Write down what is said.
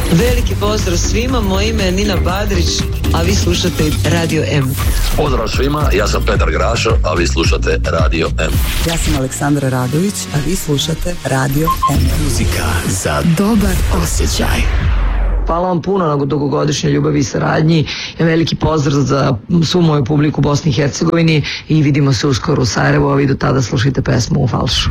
Veliki pozdrav svima, moje ime je Nina Badrić, a vi slušate Radio M. Pozdrav svima, ja sam Petar Grašo, a vi slušate Radio M. Ja sam Aleksandra Radović, a vi slušate Radio M. Muzika za dobar osjećaj. Hvala vam puno na dugogodišnjoj ljubavi i saradnji. Veliki pozdrav za svu moju publiku u Bosni i Hercegovini i vidimo se uskoro u Sarajevu, a vi do tada slušajte pesmu u falšu.